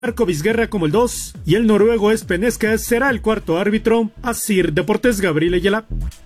Marco Vizguerra como el 2 y el noruego Espenesca será el cuarto árbitro. Asir Deportes, Gabriel Ayala.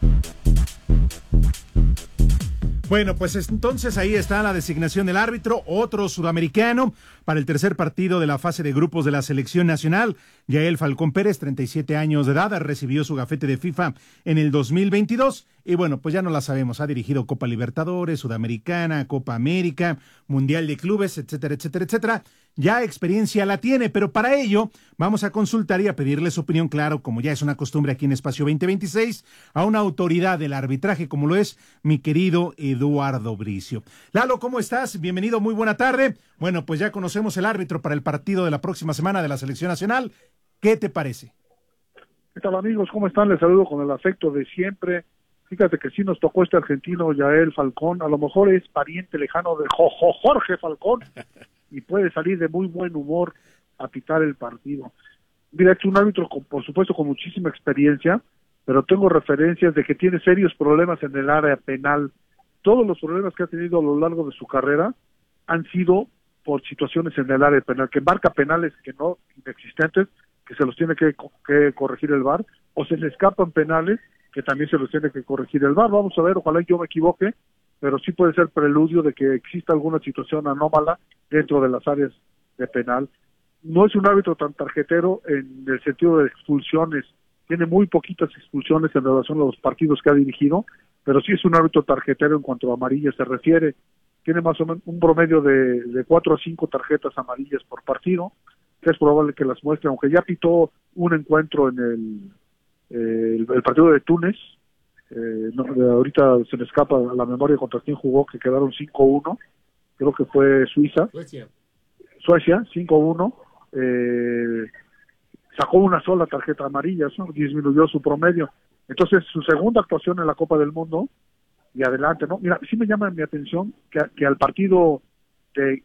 Bueno, pues entonces ahí está la designación del árbitro, otro sudamericano para el tercer partido de la fase de grupos de la selección nacional. Yael Falcón Pérez, 37 años de edad, recibió su gafete de FIFA en el 2022 y bueno, pues ya no la sabemos, ha dirigido Copa Libertadores, Sudamericana, Copa América, Mundial de Clubes, etcétera, etcétera, etcétera. Ya experiencia la tiene, pero para ello vamos a consultar y a pedirle su opinión, claro, como ya es una costumbre aquí en Espacio 2026, a una autoridad del arbitraje como lo es mi querido Eduardo Bricio. Lalo, ¿cómo estás? Bienvenido, muy buena tarde. Bueno, pues ya conocemos el árbitro para el partido de la próxima semana de la Selección Nacional. ¿Qué te parece? ¿Qué tal, amigos? ¿Cómo están? Les saludo con el afecto de siempre. Fíjate que sí nos tocó este argentino, Yael Falcón. A lo mejor es pariente lejano de Jorge Falcón y puede salir de muy buen humor a pitar el partido. Mira, es un árbitro, por supuesto, con muchísima experiencia, pero tengo referencias de que tiene serios problemas en el área penal. Todos los problemas que ha tenido a lo largo de su carrera han sido por situaciones en el área penal, que marca penales que no inexistentes, que se los tiene que corregir el VAR, o se le escapan penales que también se los tiene que corregir el VAR. Vamos a ver, ojalá yo me equivoque, pero sí puede ser preludio de que exista alguna situación anómala dentro de las áreas de penal. No es un árbitro tan tarjetero en el sentido de expulsiones, tiene muy poquitas expulsiones en relación a los partidos que ha dirigido, pero sí es un árbitro tarjetero en cuanto a amarillas se refiere. Tiene más o menos un promedio de 4 a 5 tarjetas amarillas por partido, que es probable que las muestre, aunque ya pitó un encuentro en el partido de Túnez. Ahorita se me escapa la memoria contra quién jugó, que quedaron 5-1, creo que fue Suecia, 5-1, sacó una sola tarjeta amarilla, eso disminuyó su promedio. Entonces, su segunda actuación en la Copa del Mundo, y adelante, ¿no? Mira, sí me llama mi atención que al partido de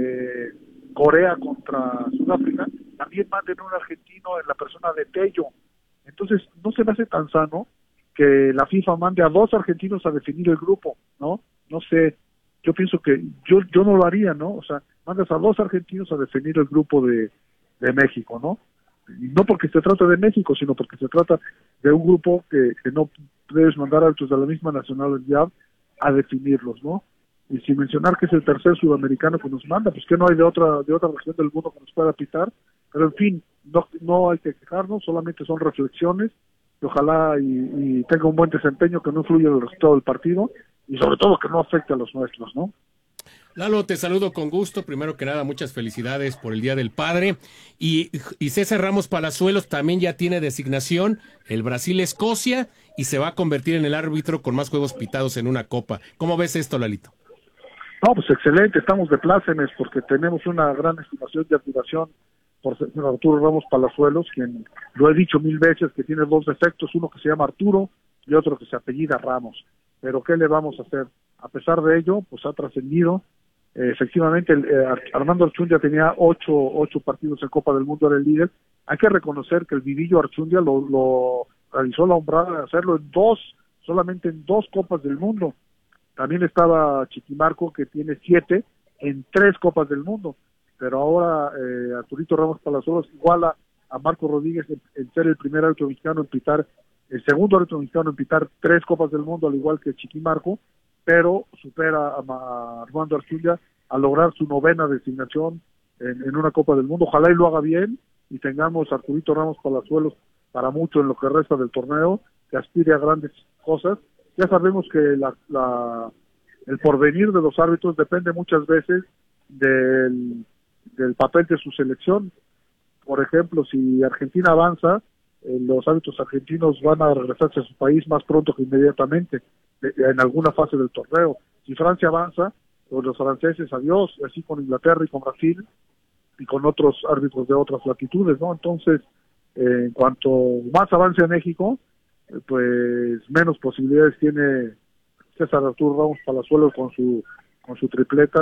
Corea contra Sudáfrica, también manden un argentino en la persona de Tello. Entonces, no se me hace tan sano que la FIFA mande a 2 argentinos a definir el grupo, ¿no? No sé, yo pienso que yo no lo haría, ¿no? O sea, mandas a 2 argentinos a definir el grupo de México, ¿no? Y no porque se trata de México, sino porque se trata de un grupo que no debes mandar a otros de la misma nacionalidad a definirlos, ¿no? Y sin mencionar que es el tercer sudamericano que nos manda, pues que no hay de otra región del mundo que nos pueda pitar, pero en fin, no hay que quejarnos, solamente son reflexiones, y ojalá y tenga un buen desempeño, que no influya en el resultado del partido, y sobre todo que no afecte a los nuestros, ¿no? Lalo, te saludo con gusto. Primero que nada, muchas felicidades por el Día del Padre. Y César Ramos Palazuelos también ya tiene designación, el Brasil-Escocia, y se va a convertir en el árbitro con más juegos pitados en una copa. ¿Cómo ves esto, Lalito? No, pues excelente, estamos de plácemes porque tenemos una gran estimación y admiración por Arturo Ramos Palazuelos, quien lo he dicho 1000 veces que tiene 2 defectos, uno que se llama Arturo y otro que se apellida Ramos. Pero ¿qué le vamos a hacer? A pesar de ello, pues ha trascendido. Efectivamente, Armando Archundia tenía 8 partidos en Copa del Mundo, era el líder. Hay que reconocer que el Vivillo Archundia lo realizó la honrada de hacerlo solamente en 2 Copas del Mundo. También estaba Chiquimarco, que tiene 7 en 3 Copas del Mundo. Pero ahora Arturito Ramos Palazuelos iguala a Marco Rodríguez en ser el primer árbitro mexicano en pitar, el segundo árbitro mexicano en pitar 3 Copas del Mundo, al igual que Chiquimarco, pero supera a Armando Archundia a lograr su 9ª designación en una Copa del Mundo. Ojalá y lo haga bien y tengamos a Arturito Ramos Palazuelos para mucho en lo que resta del torneo, que aspire a grandes cosas. Ya sabemos que el porvenir de los árbitros depende muchas veces del papel de su selección. Por ejemplo, si Argentina avanza, los árbitros argentinos van a regresarse a su país más pronto que inmediatamente, en alguna fase del torneo. Si Francia avanza, pues los franceses adiós, así con Inglaterra y con Brasil y con otros árbitros de otras latitudes, ¿no? Entonces, en cuanto más avance México, pues menos posibilidades tiene César Arturo Ramos Palazuelos con su tripleta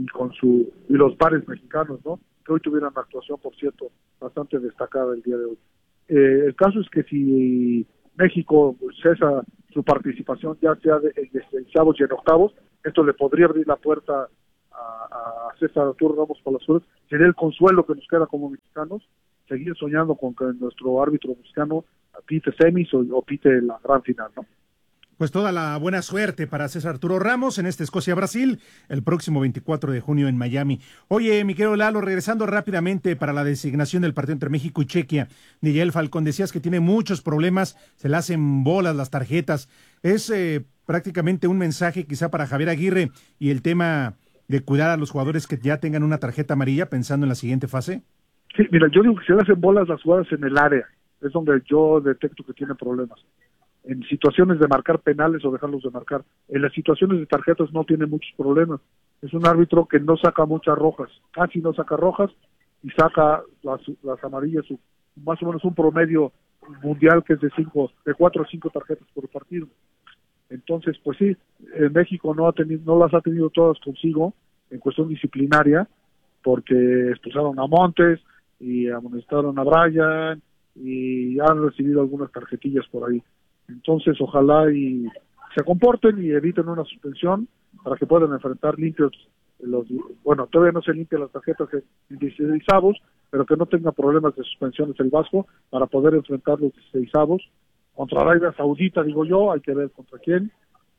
y los pares mexicanos, ¿no? Que hoy tuvieron una actuación, por cierto, bastante destacada el día de hoy. El caso es que si México cesa su participación, ya sea en 16avos y en octavos, esto le podría abrir la puerta a César Arturo Ramos Palazuelos, sería el consuelo que nos queda como mexicanos, seguir soñando con que nuestro árbitro mexicano pite semis o pite la gran final, ¿no? Pues toda la buena suerte para César Arturo Ramos en este Escocia-Brasil, el próximo 24 de junio en Miami. Oye, mi querido Lalo, regresando rápidamente para la designación del partido entre México y Chequia, Miguel Falcón, decías que tiene muchos problemas, se le hacen bolas las tarjetas. Es prácticamente un mensaje quizá para Javier Aguirre y el tema de cuidar a los jugadores que ya tengan una tarjeta amarilla pensando en la siguiente fase. Sí, mira, yo digo que se le hacen bolas las jugadas en el área, es donde yo detecto que tiene problemas. En situaciones de marcar penales o dejarlos de marcar. En las situaciones de tarjetas no tiene muchos problemas. Es un árbitro que no saca muchas rojas, casi no saca rojas y saca las amarillas, más o menos un promedio mundial que es de 4 o 5 tarjetas por partido. Entonces, pues sí, en México no las ha tenido todas consigo en cuestión disciplinaria, porque expulsaron a Montes y amonestaron a Brian y han recibido algunas tarjetillas por ahí. Entonces, ojalá y se comporten y eviten una suspensión para que puedan enfrentar limpios todavía no se limpian las tarjetas en 16avos, pero que no tenga problemas de suspensiones el Vasco para poder enfrentar los 16avos contra Arabia Saudita, digo yo, hay que ver contra quién,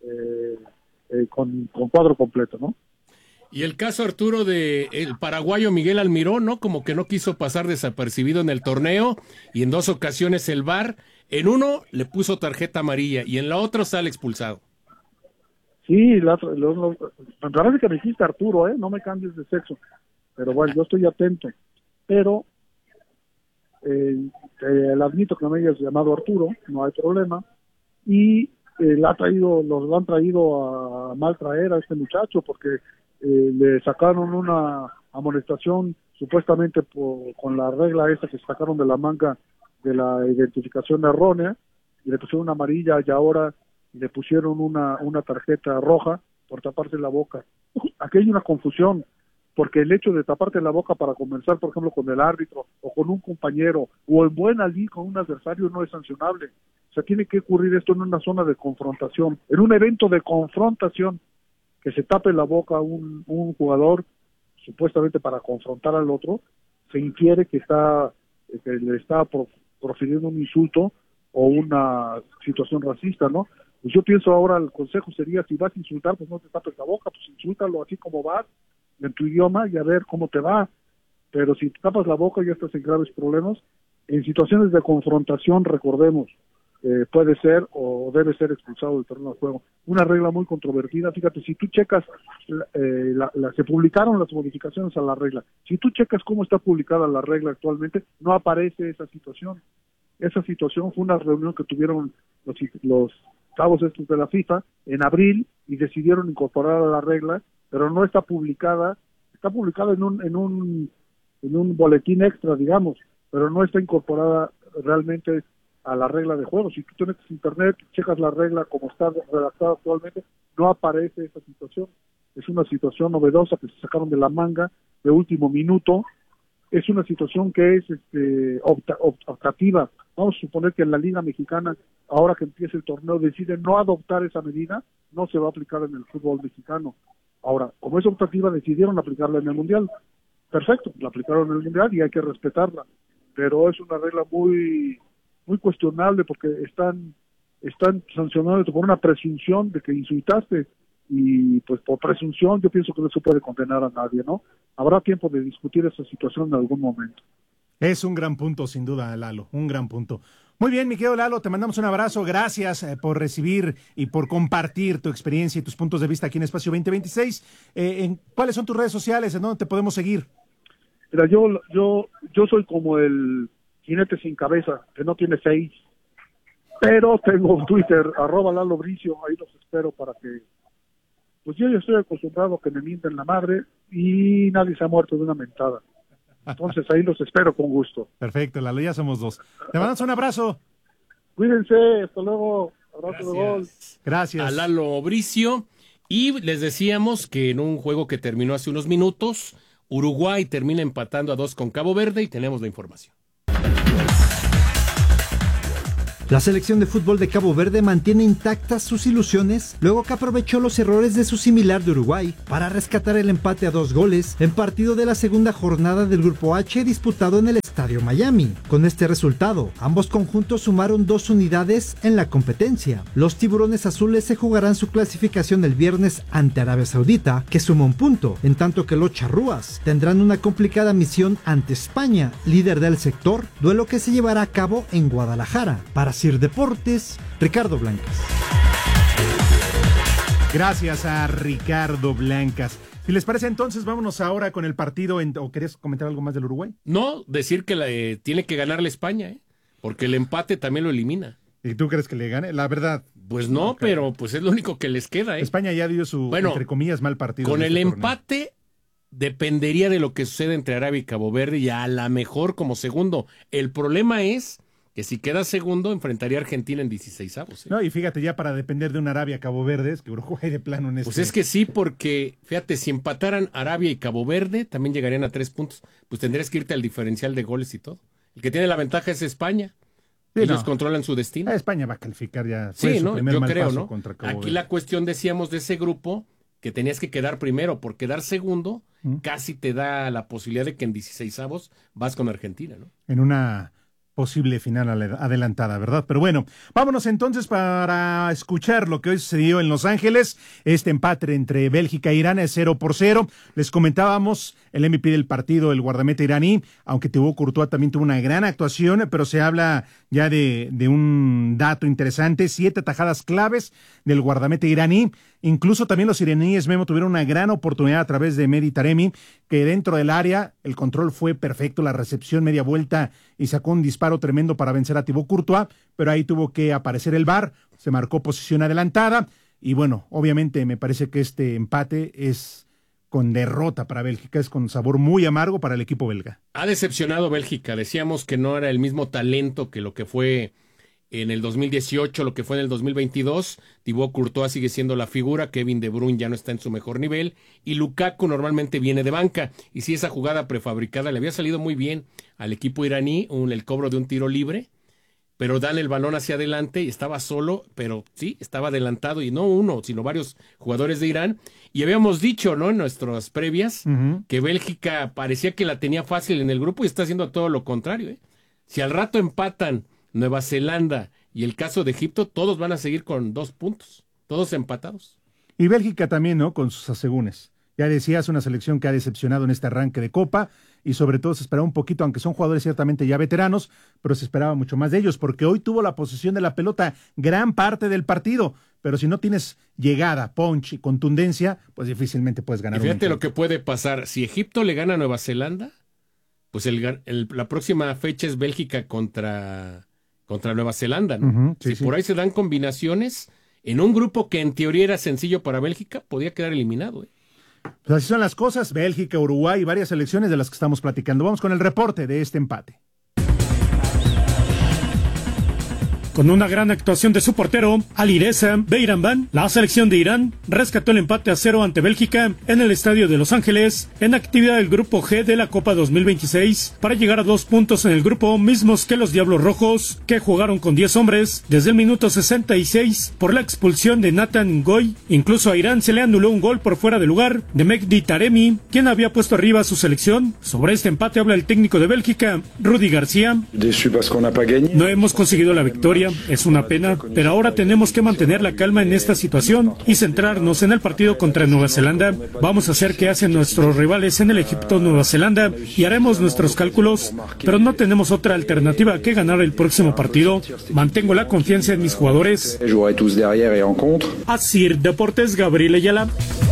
con cuadro completo, ¿no? Y el caso, Arturo, de el paraguayo Miguel Almirón, ¿no? Como que no quiso pasar desapercibido en el torneo, y en 2 ocasiones el VAR, en uno le puso tarjeta amarilla, y en la otra sale expulsado. Sí, me parece que me dijiste Arturo, no me cambies de sexo, pero bueno, yo estoy atento, pero le admito que me hayas llamado Arturo, no hay problema, y los han traído a mal traer a este muchacho, porque le sacaron una amonestación supuestamente con la regla esa que sacaron de la manga de la identificación errónea, y le pusieron una amarilla y ahora le pusieron una tarjeta roja por taparse la boca. Aquí hay una confusión, porque el hecho de taparte la boca para conversar, por ejemplo, con el árbitro o con un compañero o en buena lid con un adversario no es sancionable. O sea, tiene que ocurrir esto en una zona de confrontación, en un evento de confrontación, que se tape la boca un jugador supuestamente para confrontar al otro, se infiere que le está profiriendo un insulto o una situación racista, ¿no? Pues yo pienso ahora el consejo sería, si vas a insultar, pues no te tapes la boca, pues insúltalo así como vas, en tu idioma, y a ver cómo te va. Pero si te tapas la boca ya estás en graves problemas. En situaciones de confrontación, recordemos, puede ser o debe ser expulsado del terreno de juego. Una regla muy controvertida, fíjate, si tú checas, se publicaron las modificaciones a la regla, si tú checas cómo está publicada la regla actualmente, no aparece esa situación. Esa situación fue una reunión que tuvieron los cabos estos de la FIFA en abril y decidieron incorporar a la regla, pero no está publicada, está publicada en un boletín extra, digamos, pero no está incorporada realmente a la regla de juego. Si tú tienes internet, checas la regla como está redactada actualmente, no aparece esa situación. Es una situación novedosa que se sacaron de la manga de último minuto. Es una situación que es optativa. Vamos a suponer que en la Liga Mexicana, ahora que empiece el torneo, deciden no adoptar esa medida, no se va a aplicar en el fútbol mexicano. Ahora, como es optativa, decidieron aplicarla en el Mundial. Perfecto, la aplicaron en el Mundial y hay que respetarla. Pero es una regla muy cuestionable, porque están sancionando por una presunción de que insultaste, y pues por presunción yo pienso que no se puede condenar a nadie, ¿no? Habrá tiempo de discutir esa situación en algún momento. Es un gran punto, sin duda, Lalo, un gran punto. Muy bien, mi querido Lalo, te mandamos un abrazo, gracias por recibir y por compartir tu experiencia y tus puntos de vista aquí en Espacio 2026. ¿Cuáles son tus redes sociales? ¿En dónde te podemos seguir? Mira, yo soy como el jinete sin cabeza, que no tiene 6, pero tengo Twitter, @LaloBricio, ahí los espero para que, pues yo ya estoy acostumbrado a que me mienten la madre y nadie se ha muerto de una mentada. Entonces ahí los espero con gusto. Perfecto, Lalo, ya somos 2. Te mandamos un abrazo. Cuídense, hasta luego. Abrazo de gol. Gracias. A Lalo Bricio. Y les decíamos que en un juego que terminó hace unos minutos, Uruguay termina empatando a 2 con Cabo Verde, y tenemos la información. La selección de fútbol de Cabo Verde mantiene intactas sus ilusiones luego que aprovechó los errores de su similar de Uruguay para rescatar el empate a 2 goles en partido de la segunda jornada del Grupo H disputado en el Estadio Miami. Con este resultado, ambos conjuntos sumaron 2 unidades en la competencia. Los tiburones azules se jugarán su clasificación el viernes ante Arabia Saudita, que suma un punto, en tanto que los charrúas tendrán una complicada misión ante España, líder del sector, duelo que se llevará a cabo en Guadalajara. Para Sir Deportes, Ricardo Blancas. Gracias a Ricardo Blancas. Si les parece, entonces vámonos ahora con el partido. ¿O querés comentar algo más del Uruguay? No, decir que tiene que ganarle España, porque el empate también lo elimina. ¿Y tú crees que le gane? La verdad. Pues no, pero pues es lo único que les queda. España ya dio su, entre comillas, mal partido. Con el empate dependería de lo que suceda entre Arabia y Cabo Verde y a la mejor como segundo. El problema es que si queda segundo, enfrentaría a Argentina en 16avos. No, y fíjate, ya para depender de un Arabia-Cabo Verde, es que Uruguay de plano en Pues es que sí, porque, fíjate, si empataran Arabia y Cabo Verde, también llegarían a 3 puntos. Pues tendrías que irte al diferencial de goles y todo. El que tiene la ventaja es España. Sí, Ellos controlan su destino. España va a calificar ya. Sí, ¿no? Yo creo, ¿no? Aquí la cuestión, decíamos, de ese grupo, que tenías que quedar primero, por quedar segundo, casi te da la posibilidad de que en 16avos vas con Argentina, ¿no? En una posible final adelantada, ¿verdad? Pero bueno, vámonos entonces para escuchar lo que hoy sucedió en Los Ángeles. Este empate entre Bélgica e Irán es 0-0. Les comentábamos el MVP del partido, el guardameta iraní, aunque Thibaut Courtois también tuvo una gran actuación, pero se habla ya de un dato interesante, 7 atajadas claves del guardameta iraní. Incluso también los iraníes, Memo, tuvieron una gran oportunidad a través de Mehdi Taremi, que dentro del área el control fue perfecto, la recepción media vuelta y sacó un disparo tremendo para vencer a Thibaut Courtois, pero ahí tuvo que aparecer el VAR, se marcó posición adelantada y bueno, obviamente me parece que este empate es con derrota para Bélgica, es con sabor muy amargo para el equipo belga. Ha decepcionado Bélgica, decíamos que no era el mismo talento que lo que fue en el 2018, lo que fue en el 2022, Thibaut Courtois sigue siendo la figura, Kevin De Bruyne ya no está en su mejor nivel, y Lukaku normalmente viene de banca, y si esa jugada prefabricada le había salido muy bien al equipo iraní, el cobro de un tiro libre, pero dan el balón hacia adelante y estaba solo, pero sí, estaba adelantado, y no uno, sino varios jugadores de Irán, y habíamos dicho, ¿no?, en nuestras previas, que Bélgica parecía que la tenía fácil en el grupo y está haciendo todo lo contrario, Si al rato empatan Nueva Zelanda y el caso de Egipto, todos van a seguir con 2 puntos, todos empatados. Y Bélgica también, ¿no?, con sus asegúnes. Ya decías, una selección que ha decepcionado en este arranque de Copa y sobre todo se esperaba un poquito, aunque son jugadores ciertamente ya veteranos, pero se esperaba mucho más de ellos, porque hoy tuvo la posesión de la pelota gran parte del partido, pero si no tienes llegada, punch y contundencia, pues difícilmente puedes ganar. Y fíjate lo que puede pasar, si Egipto le gana a Nueva Zelanda, pues la próxima fecha es Bélgica contra Nueva Zelanda, ¿no? Sí. Por ahí se dan combinaciones en un grupo que en teoría era sencillo para Bélgica, podía quedar eliminado. Pues así son las cosas, Bélgica, Uruguay y varias selecciones de las que estamos platicando. Vamos con el reporte de este empate. Con una gran actuación de su portero, Alireza Beiranvand, la selección de Irán rescató el empate a 0 ante Bélgica en el estadio de Los Ángeles, en actividad del Grupo G de la Copa 2026, para llegar a 2 puntos en el grupo, mismos que los Diablos Rojos, que jugaron con 10 hombres desde el minuto 66 por la expulsión de Nathan Ngoy. Incluso a Irán se le anuló un gol por fuera de lugar de Mehdi Taremi, quien había puesto arriba a su selección. Sobre este empate habla el técnico de Bélgica, Rudi García. No hemos conseguido la victoria. Es una pena, pero ahora tenemos que mantener la calma en esta situación y centrarnos en el partido contra Nueva Zelanda. Vamos a hacer qué hacen nuestros rivales en el Egipto-Nueva Zelanda y haremos nuestros cálculos, pero no tenemos otra alternativa que ganar el próximo partido. Mantengo la confianza en mis jugadores. Así Deportes, Gabriel Ayala.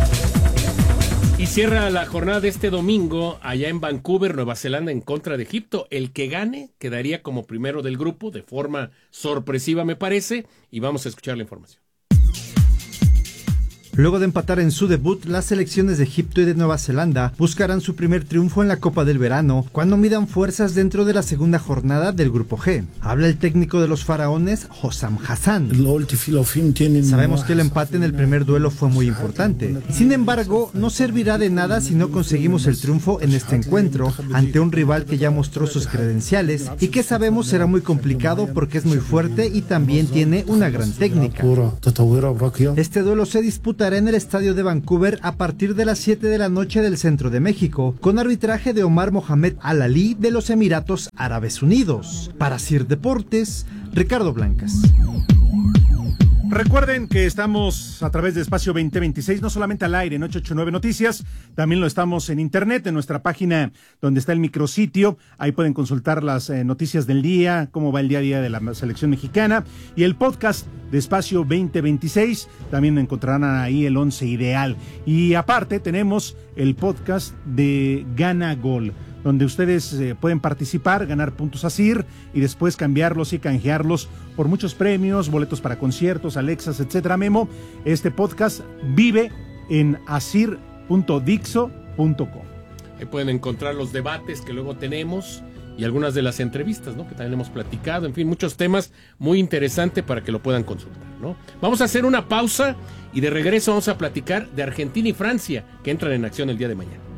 Y cierra la jornada de este domingo allá en Vancouver, Nueva Zelanda, en contra de Egipto. El que gane quedaría como primero del grupo, de forma sorpresiva me parece, y vamos a escuchar la información. Luego de empatar en su debut, las selecciones de Egipto y de Nueva Zelanda buscarán su primer triunfo en la Copa del Verano cuando midan fuerzas dentro de la segunda jornada del Grupo G. Habla el técnico de los faraones, Hossam Hassan. Sabemos que el empate en el primer duelo fue muy importante. Sin embargo, no servirá de nada si no conseguimos el triunfo en este encuentro ante un rival que ya mostró sus credenciales y que sabemos será muy complicado porque es muy fuerte y también tiene una gran técnica. Este duelo se disputará en el estadio de Vancouver a partir de las 7 de la noche del centro de México, con arbitraje de Omar Mohamed Al-Ali de los Emiratos Árabes Unidos. Para CIR Deportes, Ricardo Blancas. Recuerden que estamos a través de Espacio 2026, no solamente al aire en 889 Noticias, también lo estamos en internet, en nuestra página donde está el micrositio. Ahí pueden consultar las noticias del día, cómo va el día a día de la selección mexicana, y el podcast de Espacio 2026, también encontrarán ahí el 11 ideal. Y aparte tenemos el podcast de Gana Gol, donde ustedes pueden participar, ganar puntos ASIR y después cambiarlos y canjearlos por muchos premios, boletos para conciertos, Alexas, etcétera. Memo, este podcast vive en asir.dixo.com. Ahí pueden encontrar los debates que luego tenemos y algunas de las entrevistas, ¿no?, que también hemos platicado, en fin, muchos temas muy interesantes para que lo puedan consultar, ¿no? Vamos a hacer una pausa y de regreso vamos a platicar de Argentina y Francia, que entran en acción el día de mañana.